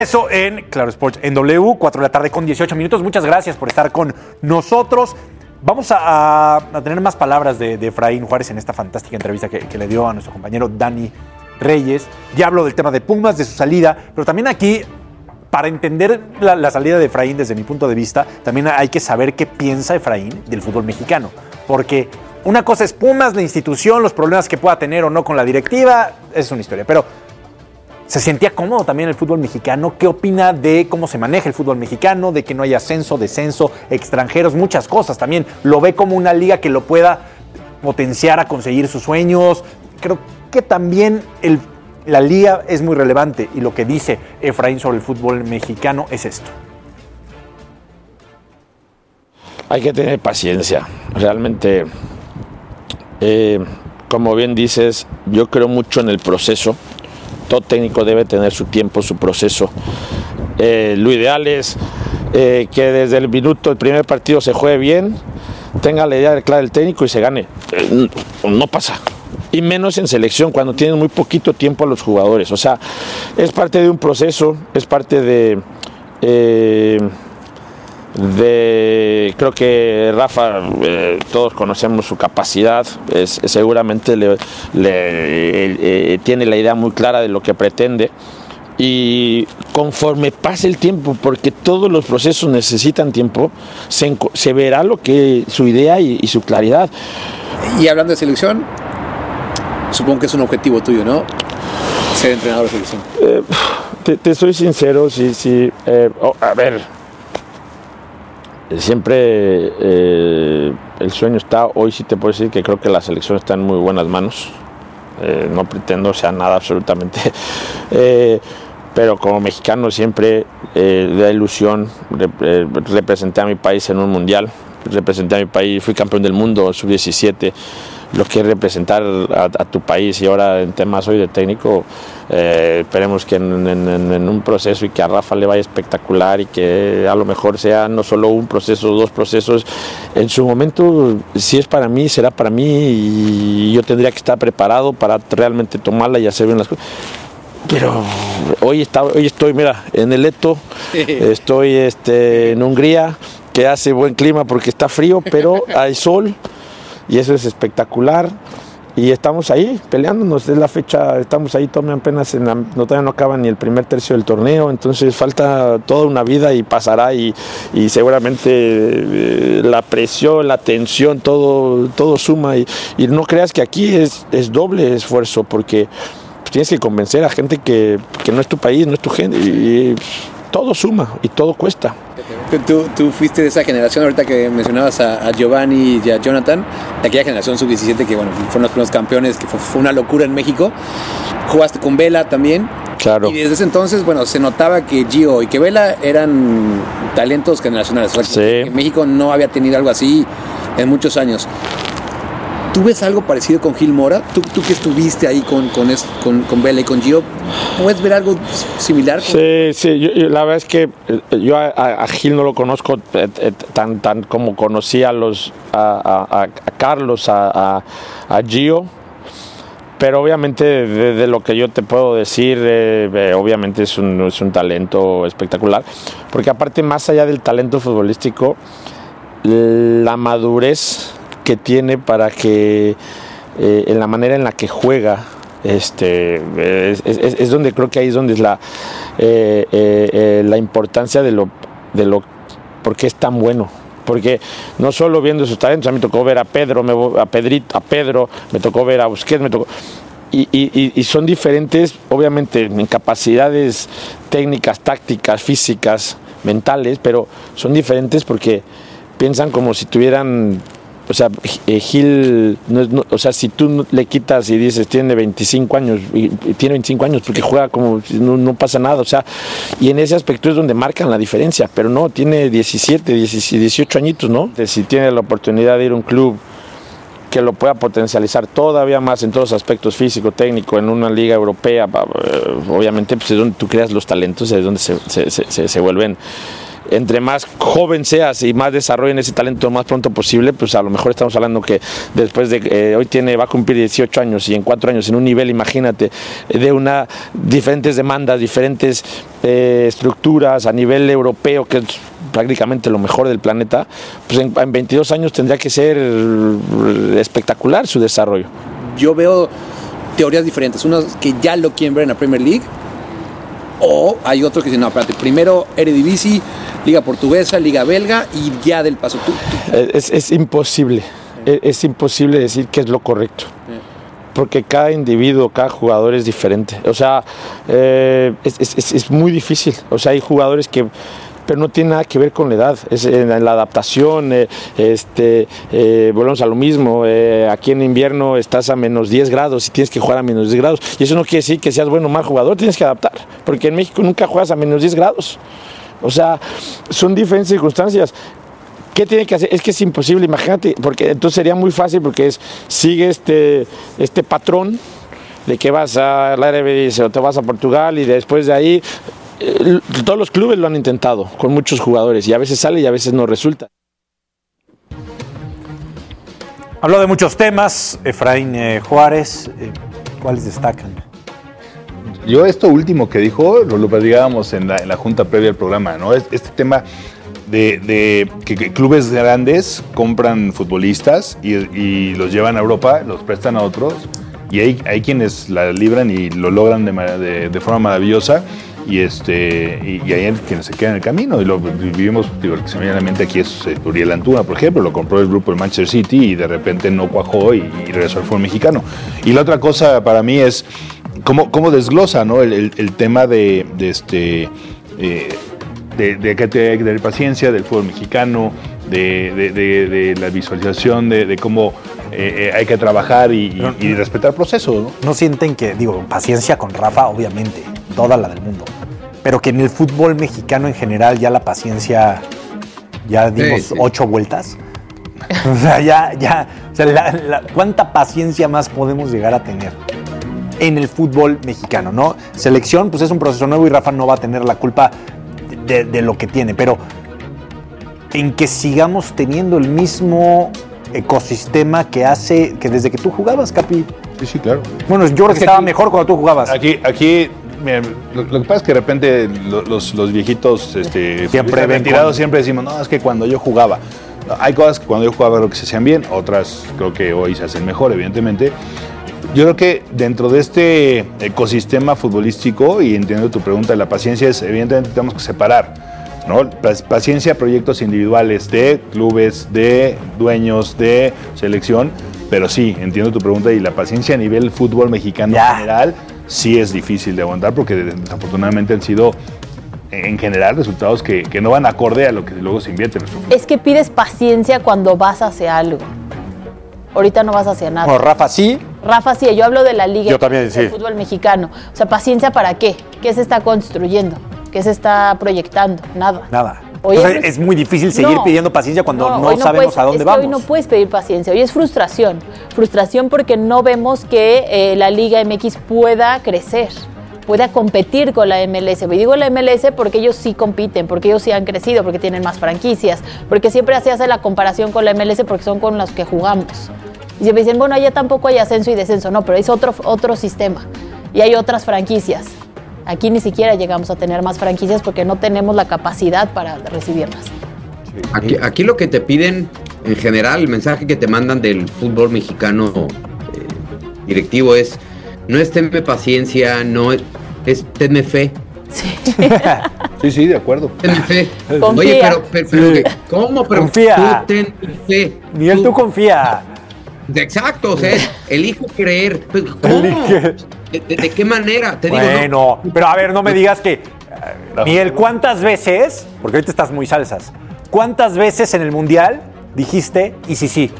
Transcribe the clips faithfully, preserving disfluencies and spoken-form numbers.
Eso en Claro Sports, en W, cuatro de la tarde con dieciocho minutos. Muchas gracias por estar con nosotros. Vamos a, a tener más palabras de, de Efraín Juárez en esta fantástica entrevista que, que le dio a nuestro compañero Dani Reyes. Ya habló del tema de Pumas, de su salida, pero también aquí, para entender la, la salida de Efraín desde mi punto de vista, también hay que saber qué piensa Efraín del fútbol mexicano. Porque una cosa es Pumas, la institución, los problemas que pueda tener o no con la directiva, es una historia, pero ¿se sentía cómodo también el fútbol mexicano? ¿Qué opina de cómo se maneja el fútbol mexicano? De que no hay ascenso, descenso, extranjeros, muchas cosas también. ¿Lo ve como una liga que lo pueda potenciar a conseguir sus sueños? Creo que también el, la liga es muy relevante y lo que dice Efraín sobre el fútbol mexicano es esto. Hay que tener paciencia. Realmente, eh, como bien dices, yo creo mucho en el proceso. Todo técnico debe tener su tiempo, su proceso. Eh, lo ideal es eh, que desde el minuto, el primer partido se juegue bien, tenga la idea clara del técnico y se gane. Eh, no pasa. Y menos en selección, cuando tienes muy poquito tiempo a los jugadores. O sea, es parte de un proceso, es parte de... Eh, de creo que Rafa, eh, todos conocemos su capacidad, es, seguramente le, le, eh, tiene la idea muy clara de lo que pretende, y conforme pase el tiempo, porque todos los procesos necesitan tiempo, se, se verá lo que su idea y, y su claridad. Y hablando de selección, supongo que es un objetivo tuyo, ¿no? Ser entrenador de selección. Eh, te, te soy sincero, sí, sí. Eh, oh, a ver. Siempre eh, el sueño está, hoy sí te puedo decir que creo que la selección está en muy buenas manos. Eh, no pretendo sea nada absolutamente, eh, pero como mexicano siempre eh, da ilusión. Rep, eh, representé a mi país en un mundial, representé a mi país, fui campeón del mundo, sub diecisiete. Lo que es representar a, a tu país, y ahora en temas hoy de técnico, eh, esperemos que en, en, en un proceso y que a Rafa le vaya espectacular y que a lo mejor sea no solo un proceso, dos procesos. En su momento, si es para mí, será para mí, y yo tendría que estar preparado para realmente tomarla y hacer bien las cosas. Pero hoy, está, hoy estoy, mira, en el Eto, estoy este, en Hungría, que hace buen clima porque está frío, pero hay sol. Y eso es espectacular. Y estamos ahí peleándonos. Es la fecha, estamos ahí todavía apenas, en la, no, todavía no acaba ni el primer tercio del torneo. Entonces falta toda una vida y pasará. Y, y seguramente eh, la presión, la tensión, todo, todo suma. Y, y no creas que aquí es, es doble esfuerzo, porque tienes que convencer a gente que, que no es tu país, no es tu gente. Y, y todo suma y todo cuesta. Tú, tú fuiste de esa generación, ahorita que mencionabas a, a Giovanni y a Jonathan, de aquella generación sub diecisiete que bueno, fueron los primeros campeones, que fue, fue una locura en México. Jugaste con Vela también. Claro. Y desde ese entonces, bueno, se notaba que Gio y que Vela eran talentos generacionales. O sea, sí. Que México no había tenido algo así en muchos años. ¿Tú ves algo parecido con Gil Mora? ¿Tú, tú que estuviste ahí con, con, con, con Vela y con Gio, puedes ver algo similar? Sí, sí, yo, yo, la verdad es que yo a, a Gil no lo conozco eh, eh, tan, tan como conocí a, los, a, a, a Carlos, a, a, a Gio, pero obviamente de, de lo que yo te puedo decir, eh, eh, obviamente es un, es un talento espectacular, porque aparte, más allá del talento futbolístico, la madurez que tiene para que eh, en la manera en la que juega, este es, es, es donde creo que ahí es donde es la eh, eh, eh, la importancia de lo de lo porque es tan bueno, porque no solo viendo sus talentos, a mí me tocó ver a Pedro, me, a Pedrito, a Pedro, me tocó ver a Busquets, me tocó y, y, y son diferentes, obviamente en capacidades técnicas, tácticas, físicas, mentales, pero son diferentes porque piensan como si tuvieran. O sea, Gil, no, no, o sea, si tú le quitas y dices tiene veinticinco años, y, y tiene veinticinco años porque juega como no, no pasa nada, o sea, y en ese aspecto es donde marcan la diferencia, pero no, tiene diecisiete, dieciocho añitos, ¿no? Si tiene la oportunidad de ir a un club que lo pueda potencializar todavía más en todos los aspectos, físico, técnico, en una liga europea, obviamente pues es donde tú creas los talentos, es donde se, se, se, se vuelven entre más joven seas y más desarrollen ese talento lo más pronto posible, pues a lo mejor estamos hablando que después de eh, hoy tiene va a cumplir dieciocho años y en cuatro años en un nivel, imagínate, de una diferentes demandas, diferentes eh, estructuras a nivel europeo, que es prácticamente lo mejor del planeta, pues en, en veintidós años tendría que ser espectacular su desarrollo. Yo veo teorías diferentes, unos que ya lo quieren ver en la Premier League, o hay otros que dicen, no, espérate, primero Eredivisie, Liga Portuguesa, Liga Belga y ya del paso. Tú, tú. Es, es imposible, es, es imposible decir qué es lo correcto. Porque cada individuo, cada jugador es diferente. O sea, eh, es, es, es muy difícil. O sea, hay jugadores que... pero no tiene nada que ver con la edad, es en la adaptación, eh, este, eh, volvemos a lo mismo, eh, aquí en invierno estás a menos diez grados y tienes que jugar a menos diez grados, y eso no quiere decir que seas bueno o mal jugador, tienes que adaptar, porque en México nunca juegas a menos diez grados, o sea, son diferentes circunstancias. ¿Qué tiene que hacer? Es que es imposible, imagínate, porque entonces sería muy fácil, porque es, sigue este, este patrón de que vas a la Eredivisie o te vas a Portugal y después de ahí... Todos los clubes lo han intentado con muchos jugadores y a veces sale y a veces no resulta. Habló de muchos temas, Efraín eh, Juárez, eh, ¿cuáles destacan? Yo esto último que dijo lo, lo platicábamos en la, en la junta previa al programa, ¿no? Este tema de, de que, que clubes grandes compran futbolistas y, y los llevan a Europa, los prestan a otros y hay, hay quienes la libran y lo logran de, de, de forma maravillosa. Y este y, y hay quienes se quedan en el camino y lo vivimos, digo, el que se me viene a la mente aquí es eh, Uriel Antuna, por ejemplo, lo compró el grupo del Manchester City y de repente no cuajó y, y regresó al fútbol mexicano. Y la otra cosa para mí es cómo, cómo desglosa, ¿no? el, el, el tema de, de este eh, de, de que hay que tener paciencia del fútbol mexicano, de, de, de, de la visualización de, de cómo eh, eh, hay que trabajar y, y, y respetar el proceso, ¿no? No sienten que, digo, paciencia con Rafa, obviamente, toda la del mundo, pero que en el fútbol mexicano en general ya la paciencia, ya dimos sí, sí. ocho vueltas. O sea, ya, ya, o sea, la, la, ¿cuánta paciencia más podemos llegar a tener en el fútbol mexicano, no? Selección, pues es un proceso nuevo y Rafa no va a tener la culpa de, de lo que tiene, pero en que sigamos teniendo el mismo ecosistema que hace, que desde que tú jugabas, Capi. Sí, sí, claro. Bueno, yo creo que, que estaba aquí, mejor cuando tú jugabas. Aquí, aquí mira, lo, lo que pasa es que de repente los, los viejitos este, siempre retirados siempre decimos, no, es que cuando yo jugaba. No, hay cosas que cuando yo jugaba creo que se hacían bien, otras creo que hoy se hacen mejor, evidentemente. Yo creo que dentro de este ecosistema futbolístico, y entiendo tu pregunta de la paciencia, es evidentemente tenemos que separar, ¿no? Paciencia, proyectos individuales de clubes, de dueños, de selección, pero sí, entiendo tu pregunta y la paciencia a nivel fútbol mexicano ya. En general sí es difícil de aguantar porque desafortunadamente han sido en general resultados que, que no van acorde a lo que luego se invierte en nuestro fútbol. Es que pides paciencia cuando vas hacia algo. Ahorita no vas hacia nada. No, Rafa sí. Rafa sí, yo hablo de la liga yo también, del sí. fútbol mexicano. O sea, paciencia ¿para qué? ¿Qué se está construyendo? ¿Qué se está proyectando? Nada. Nada. Hoy Entonces, es, es muy difícil seguir no, pidiendo paciencia cuando no, no, no sabemos puedes, a dónde es que vamos. Hoy no puedes pedir paciencia, hoy es frustración. Frustración porque no vemos que eh, la Liga M X pueda crecer, pueda competir con la M L S. Y digo la M L S porque ellos sí compiten, porque ellos sí han crecido, porque tienen más franquicias, porque siempre se hace la comparación con la M L S porque son con los que jugamos. Y siempre dicen, bueno, allá tampoco hay ascenso y descenso. No, pero es otro, otro sistema y hay otras franquicias. Aquí ni siquiera llegamos a tener más franquicias porque no tenemos la capacidad para recibirlas. Aquí, aquí lo que te piden, en general, el mensaje que te mandan del fútbol mexicano eh, directivo es, no es tenme paciencia, no es, es tenme fe. Sí. sí, sí, de acuerdo. Tenme fe. Confía. Oye, pero, pero, pero sí. ¿cómo? Pero confía. Tú ten fe. Miguel, tú, tú confía. Exacto, o sea, elijo creer. ¿Cómo? ¿De, de, de qué manera? Te bueno, digo, no. pero a ver, no me digas que... No. Miguel, ¿cuántas veces, porque ahorita estás muy salsas, cuántas veces en el Mundial dijiste y sí, sí?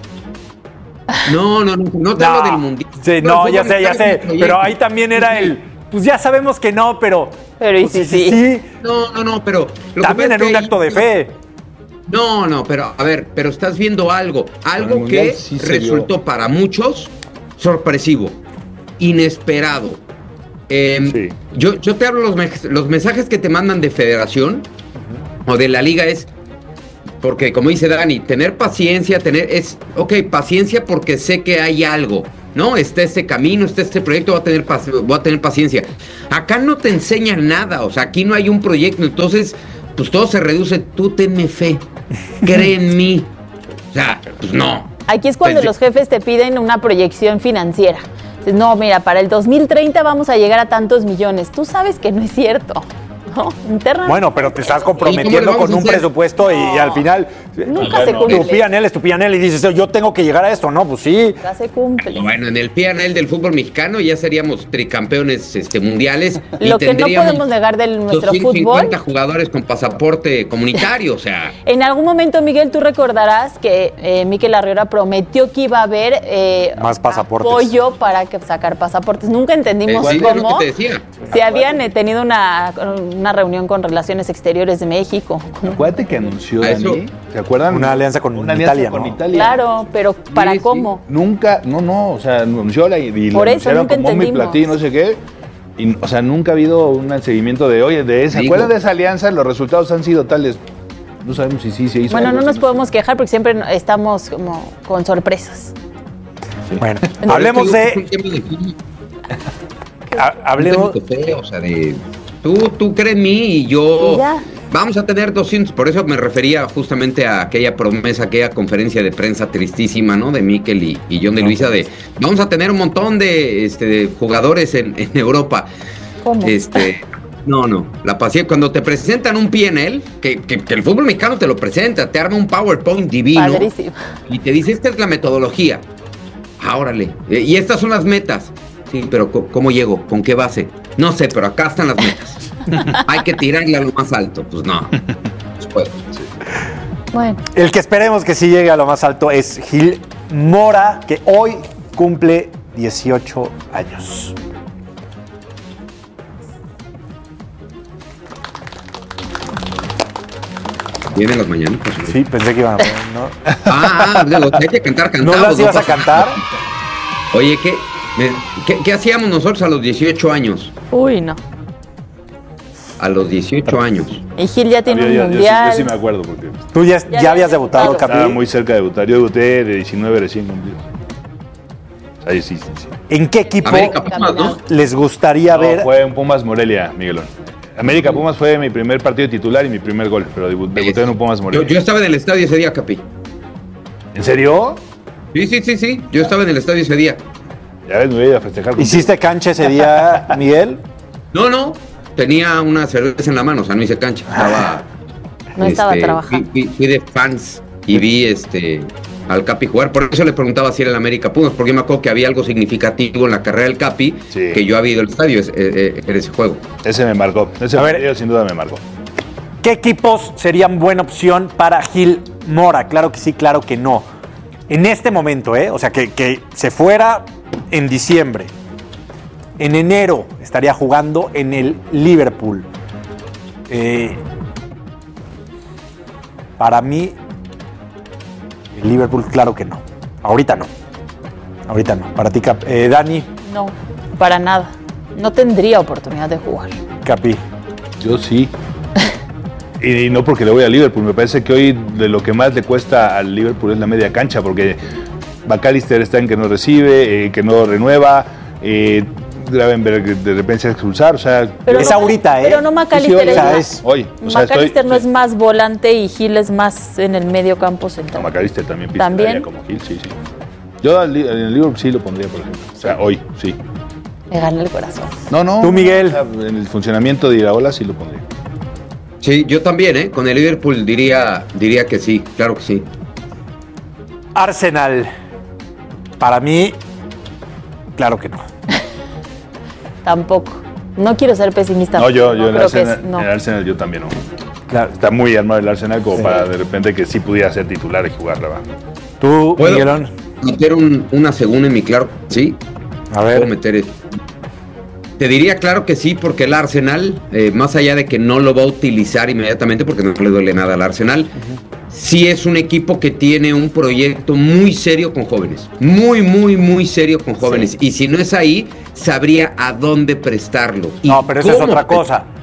No, no, no, no te no, hablo del Mundial. Sí, no, ya sé, ya sé, pero ahí también era el... Pues ya sabemos que no, pero... Pero y pues, sí, sí, sí. sí. No, no, no, pero... Lo también en un acto de fe. No, no, pero a ver, pero estás viendo algo, algo que sí resultó dio. para muchos sorpresivo, inesperado. Eh, sí. yo, yo te hablo los, los mensajes que te mandan de federación, uh-huh. o de la liga es, porque como dice Dani, tener paciencia, tener, es, ok, paciencia porque sé que hay algo, ¿no? Está este camino, está este proyecto, voy a tener, voy a tener paciencia. Acá no te enseñan nada, o sea, aquí no hay un proyecto, entonces, pues todo se reduce, tú tenme fe, cree en mí. O sea, pues no. Aquí es cuando Pues, los jefes te piden una proyección financiera. Dices, no, mira, para el dos mil treinta vamos a llegar a tantos millones. Tú sabes que no es cierto, ¿no? Internamente. Bueno, pero te estás ¿Y cómo comprometiendo le vamos con a un hacer? presupuesto y, y al final Nunca se tu cumple. P and L es tu P and L y dices, yo tengo que llegar a esto, ¿no? Pues sí. Ya se cumple. Bueno, en el P and L del fútbol mexicano ya seríamos tricampeones este, mundiales. y Lo que no tendríamos podemos negar de nuestro doscientos cincuenta fútbol. jugadores con pasaporte comunitario, o sea. En algún momento, Miguel, tú recordarás que eh, Mikel Arriola prometió que iba a haber eh, Más pasaportes. apoyo para que sacar pasaportes. Nunca entendimos Eh, sí, es lo cómo. que te decía. Si habían eh, tenido una, una reunión con Relaciones Exteriores de México. Acuérdate que anunció A eso- Dani, ¿se acuerdan? Una alianza con Una alianza Italia, con ¿no? Italia. Claro, pero ¿para Sí, sí. cómo? Nunca, no, no, o sea, anunció la, y la Por eso, anunciaron nunca como mi entendimos. platillo, no sé qué. Y, o sea, nunca ha habido un seguimiento de, oye, de esa, ¿se Digo. acuerdan de esa alianza? Los resultados han sido tales. No sabemos si sí se hizo. Bueno, algo no nos así, podemos quejar porque siempre estamos como con sorpresas. Bueno, Pero hablemos es que es de... un tema de fe, ha- Hablemos... un tema de fe, o sea, de tú, tú crees en mí y yo Y ya. vamos a tener doscientos, por eso me refería justamente a aquella promesa, aquella conferencia de prensa tristísima, ¿no? De Mikel y, y John de Luisa de vamos a tener un montón de, este, de jugadores en, en Europa. ¿Cómo? Este, no, no, la paciencia, cuando te presentan un P and L, que, que, que el fútbol mexicano te lo presenta, te arma un PowerPoint divino Padrísimo. y te dice, esta es la metodología. Ah, órale, eh, y estas son las metas. Sí, pero co- ¿cómo llego? ¿Con qué base? No sé, pero acá están las metas. Hay que tirarle a lo más alto. Pues no. Pues puedo. Bueno, El que esperemos que sí llegue a lo más alto es Gil Mora, que hoy cumple dieciocho años. Vienen las mañanas. Sí, pensé que iban a poner, ¿no? Ah, ah, digo, hay que cantar, ¿No cantamos. las ibas a pasa cantar? nada. Oye, ¿qué, me- qué, qué hacíamos nosotros a los dieciocho años? uy, no. A los dieciocho años. Y Gil ya tiene Yo, un yo- yo sí- mundial. yo sí me acuerdo porque Tú ya, Ya ya, habías habías debutado, debutado. estaba Capi. muy cerca de debutar. Yo debuté de diecinueve recién cumplidos. Ahí sí, sí, sí. ¿En qué equipo América Pumas, ¿no? les gustaría No, ver? fue en Pumas Morelia, Miguelón. América Pumas fue mi primer partido titular y mi primer gol, pero debu- debuté en un Pumas Yo, Morelia. yo estaba en el estadio ese día, Capi. ¿En serio? Sí, sí, sí, sí. Yo estaba en el estadio ese día. Ya ves, me voy a ir a festejar. contigo. ¿Hiciste cancha ese día, Miguel? No, no. Tenía una cerveza en la mano, o sea, no hice cancha. Estaba. No estaba este, trabajando. Fui, fui- fui de fans y vi este al Capi jugar. Por eso le preguntaba si era el América Pumas, porque yo me acuerdo que había algo significativo en la carrera del Capi, Sí. que yo había ido al estadio ese- eh, eh, en ese juego. Ese me marcó. Ese A ver. partido sin duda me marcó. ¿Qué equipos serían buena opción para Gil Mora? Claro que sí, claro que no. En este momento, ¿eh? O sea, que, que se fuera en diciembre. En enero estaría jugando en el Liverpool. Eh, para mí, el Liverpool, claro que no. Ahorita no. Ahorita no. Para ti, Cap- eh, Dani, No, para nada. No tendría oportunidad de jugar. Capi. Yo sí. Y, y no porque le voy a Liverpool. Me parece que hoy de lo que más le cuesta al Liverpool es la media cancha, porque McAllister está en que no recibe, eh, que no renueva, eh, Gravenberg de repente se va a expulsar. O sea, Pero Es no- ahorita, ¿eh? Pero no sí, McAllister hoy, es o sea, más- es- hoy. O sea, estoy- McAllister no es más volante y Gil es más en el medio campo No, central. McAllister también pisa ¿También? el área como Gil, sí, sí. Yo al Li- en el Liverpool sí lo pondría, por ejemplo. O sea, hoy, sí. Me gana el corazón. No, no. Tú, Miguel. o sea, en el funcionamiento de Iraola sí lo pondría. Sí, yo también, ¿eh? Con el Liverpool diría, diría que sí, claro que sí. Arsenal. Para mí, claro que no. Tampoco. No quiero ser pesimista. No, yo, pero yo en, el creo que Arsenal, es- no. en el Arsenal yo también no. Claro. Está muy armado el Arsenal como Sí. para de repente que sí pudiera ser titular y jugar, la verdad. Tú, ¿Puedo Miguelón. meter un- una segunda en mi claro? Sí. A Puedo ver. meter eso. Te diría claro que sí, porque el Arsenal, eh, más allá de que no lo va a utilizar inmediatamente, porque no le duele nada al Arsenal, sí es un equipo que tiene un proyecto muy serio con jóvenes. Muy, muy, muy serio con jóvenes. Y si no es ahí, sabría a dónde prestarlo. y No, pero eso es cómo otra pre- cosa.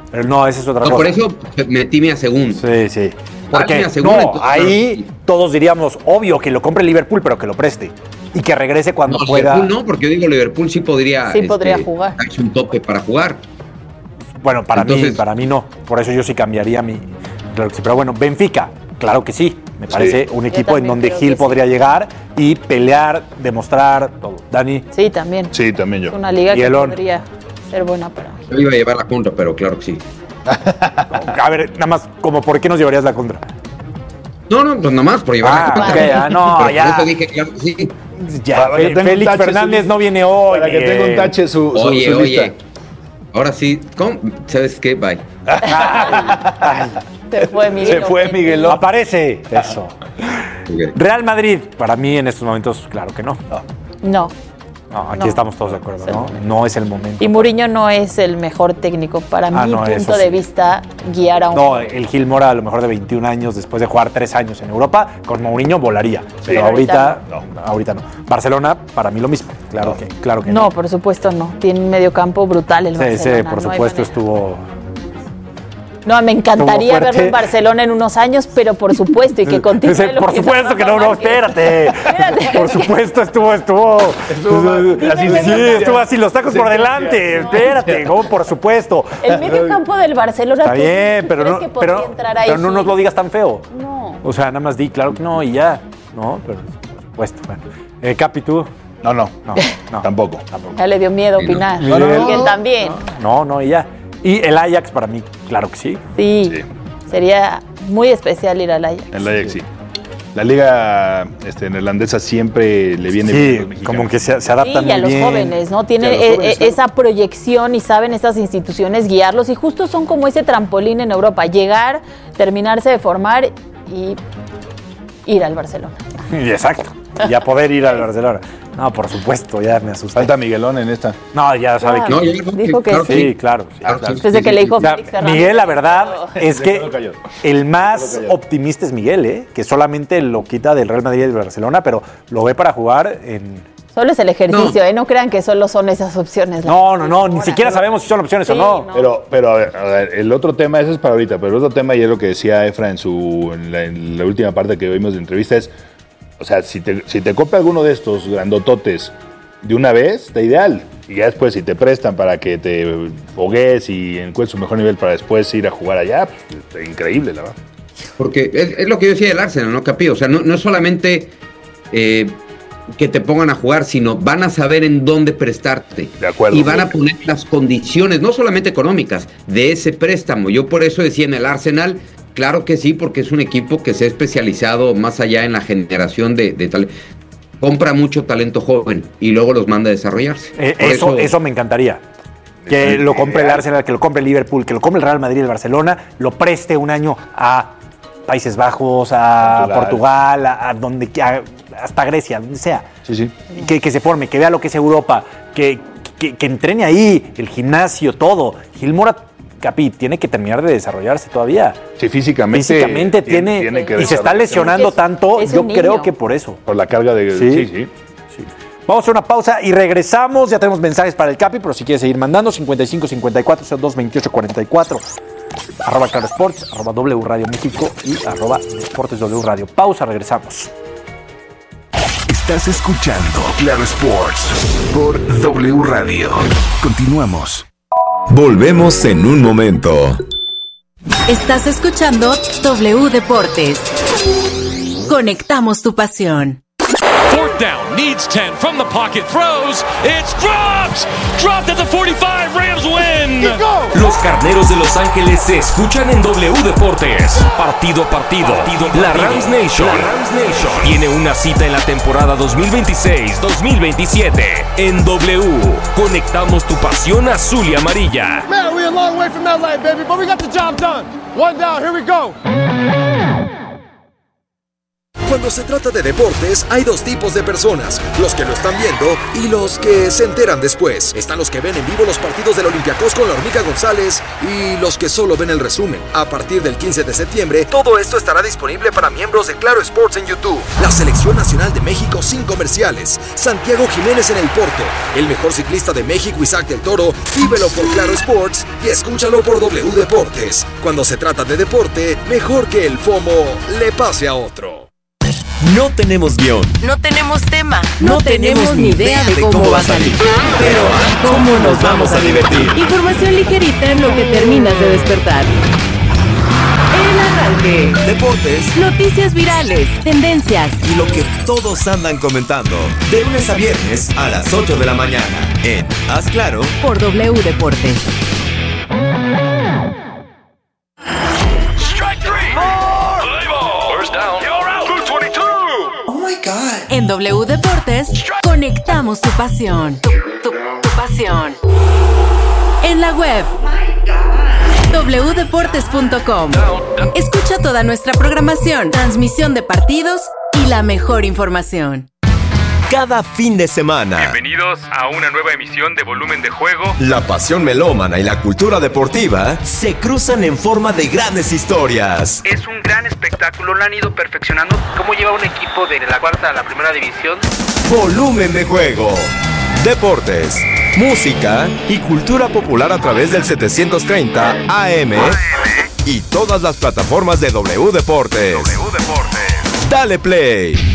Pero no, esa es otra No, cosa. por eso metí mi a segundo. Sí, sí. Porque Dale, seguro, no, entonces, ahí claro. todos diríamos, obvio, que lo compre Liverpool, pero que lo preste. Y que regrese cuando No, pueda. Liverpool no, porque yo digo Liverpool sí podría. Sí podría jugar. Darse un tope para jugar. Bueno, para Entonces- mí, para mí no. Por eso yo sí cambiaría mi. Claro que sí. Pero bueno, Benfica, claro que sí. Me parece un Yo equipo en también donde creo Gil que sí. podría llegar y pelear, demostrar todo. Dani. Sí, también. Sí, también yo. Es una liga que Miguelón. podría ser buena para mí. Yo iba a llevar la contra, pero claro que sí. A ver, nada más, como ¿por qué nos llevarías la contra? No, no, pues nomás por llevar Ah, la contra. ok, ah, no, Pero ya. por eso dije, claro que sí. Ya, Para que Fe- tenga un Félix tache Fernández su- no viene hoy. Para que tenga un tache su, su, Oye, su lista. oye. Ahora sí, ¿cómo? ¿Sabes qué? Bye. Se fue Miguel. Se fue Miguelón. Aparece. Eso. Ok. Real Madrid, para mí en estos momentos, claro que no. No. No, aquí No. estamos todos de acuerdo, No. ¿no? No es el momento. Y Mourinho no es el mejor técnico. Para Ah, mi no, eso punto sí. de vista, guiar a un. No, el Gil Mora a lo mejor de veintiún años, después de jugar tres años en Europa, con Mourinho volaría. Pero ahorita, ahorita no, ahorita no. Barcelona, para mí lo mismo. Claro que, claro que no. No, por supuesto no. Tiene un medio campo brutal el Sí, sí, Barcelona. por no hay supuesto manera. estuvo. No, me encantaría Estuvo fuerte. verlo en Barcelona en unos años, pero por supuesto, y que continúe. Ese, lo por que supuesto hizo que no, no, Márquez. espérate. Espérate. Por supuesto estuvo, estuvo. Estuvo así, Dime, sí, dime. estuvo así, los tacos Sí, por sí, delante. Espérate, ¿cómo? Por supuesto. El medio campo del Barcelona. Está ¿tú bien, pero crees no, que podría pero, entrar ahí, pero no sí? nos lo digas tan feo. No. O sea, nada más di, claro que no, y ya. No, pero por supuesto. Bueno. Eh, Capi, tú. No, no, No, no. tampoco. Ya le dio miedo Sí, no. opinar. No, no, no, Miguel no. también. No, no, y ya. Y el Ajax para mí, claro que sí. Sí. Sí. Sería muy especial ir al Ajax. El Ajax sí. La liga este, neerlandesa siempre le viene bien a Sí, los mexicanos. como que se, se Sí, adaptan y a muy los bien. jóvenes, ¿no? Tienen Y a los eh, jóvenes, eh, claro. esa proyección y saben estas instituciones guiarlos y justo son como ese trampolín en Europa, llegar, terminarse de formar y ir al Barcelona. Y exacto. Y a poder ir al Barcelona. No, por supuesto, ya me asusté. Falta Miguelón en esta. No, ya sabe que. No, yo creo Dijo que claro sí. Sí, claro. sí, Claro, claro. sí. Desde que le dijo O sea, Félix Fernández. Miguel, la verdad es Se que quedó callado. el más Se quedó callado. optimista es Miguel, ¿eh? Que solamente lo quita del Real Madrid y del Barcelona, pero lo ve para jugar en. Solo es el ejercicio, No. ¿eh? No crean que solo son esas opciones. No, no, no, ni Ahora, siquiera ¿no? sabemos si son opciones o Sí, no. no. Pero, pero a ver, a ver, el otro tema, ese es para ahorita, pero el otro tema, y es lo que decía Efra en, su, en, la, en la última parte que vimos de entrevista, es, o sea, si te, si te compra alguno de estos grandototes de una vez, está ideal. Y ya después, si te prestan para que te fogues y encuentres un mejor nivel para después ir a jugar allá, pues, está increíble, la verdad. Porque es, es lo que yo decía del Arsenal, ¿no, Capi? O sea, no, no es solamente eh, que te pongan a jugar, sino van a saber en dónde prestarte. De acuerdo. Y van a poner las condiciones, no solamente económicas, de ese préstamo. Yo por eso decía en el Arsenal, claro que sí, porque es un equipo que se ha especializado más allá en la generación de, de talento. Compra mucho talento joven y luego los manda a desarrollarse. Eh, Por eso, eso me encantaría. Que Sí, lo compre el ideal. Arsenal, que lo compre el Liverpool, que lo compre el Real Madrid y el Barcelona, lo preste un año a Países Bajos, a Portugal, Portugal, a, a donde a- hasta Grecia, donde sea. Sí, sí. Que, que se forme, que vea lo que es Europa, que, que, que entrene ahí, el gimnasio, todo. Gil Mora, Capi, tiene que terminar de desarrollarse todavía. Sí, físicamente. Físicamente tiene, tiene que y se está desarrollarse. lesionando Es- tanto, es yo un creo niño. que por eso. Por la carga de. Sí. Sí, sí. Sí. Vamos a hacer una pausa y regresamos. Ya tenemos mensajes para el Capi, pero si quieres seguir mandando, cincuenta y cinco cincuenta y cuatro cero dos veintiocho cuarenta y cuatro. Arroba Claro Sports, arroba W Radio México y arroba Deportes W Radio. Pausa, regresamos. Estás escuchando Claro Sports por W Radio. Continuamos. Volvemos en un momento. Estás escuchando W Deportes. Conectamos tu pasión. Fourth down, needs ten, from the pocket, throws, it's dropped! Dropped at the forty-five, Rams win! Los Carneros de Los Ángeles se escuchan en W Deportes. Partido a partido. La Rams Nation. La Rams Nation tiene una cita en la temporada dos mil veintiséis dos mil veintisiete. En W, conectamos tu pasión azul y amarilla. Man, we're a long way from L A, baby, but we got the job done. One down, here we go. Cuando se trata de deportes, hay dos tipos de personas, los que lo están viendo y los que se enteran después. Están los que ven en vivo los partidos del Olympiacos con la Hormiga González y los que solo ven el resumen. A partir del quince de septiembre, todo esto estará disponible para miembros de Claro Sports en YouTube. La Selección Nacional de México sin comerciales. Santiago Jiménez en el Porto. El mejor ciclista de México, Isaac del Toro. Vívelo por Claro Sports y escúchalo por W Deportes. Cuando se trata de deporte, mejor que el FOMO le pase a otro. No tenemos guión. No tenemos tema. No, no tenemos ni idea de cómo, cómo va a salir. Pero ¿cómo nos vamos a divertir? Información ligerita en lo que terminas de despertar. El arranque. Deportes. Noticias virales. Tendencias. Y lo que todos andan comentando. De lunes a viernes a las ocho de la mañana. En Haz Claro. Por W Deportes. En W Deportes, conectamos tu pasión. Tu, tu, tu pasión. En la web, doble u deportes punto com. Escucha toda nuestra programación, transmisión de partidos y la mejor información. Cada fin de semana. Bienvenidos a una nueva emisión de Volumen de Juego. La pasión melómana y la cultura deportiva se cruzan en forma de grandes historias. Es un gran espectáculo, lo han ido perfeccionando. ¿Cómo lleva un equipo de la cuarta a la primera división? Volumen de Juego. Deportes, música y cultura popular a través del setecientos treinta A M y todas las plataformas de W Deportes. W Deportes. Dale play.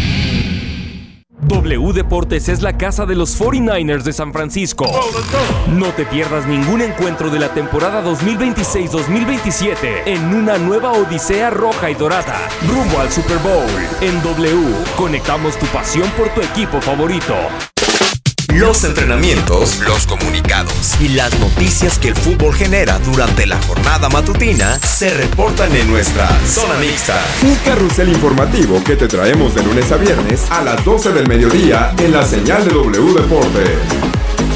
W Deportes es la casa de los cuarenta y nueve ers de San Francisco. No te pierdas ningún encuentro de la temporada dos mil veintiséis dos mil veintisiete en una nueva odisea roja y dorada, rumbo al Super Bowl. En W, conectamos tu pasión por tu equipo favorito. Los entrenamientos, los comunicados y las noticias que el fútbol genera durante la jornada matutina se reportan en nuestra Zona Mixta. Un carrusel informativo que te traemos de lunes a viernes a las doce del mediodía en la señal de W Deportes.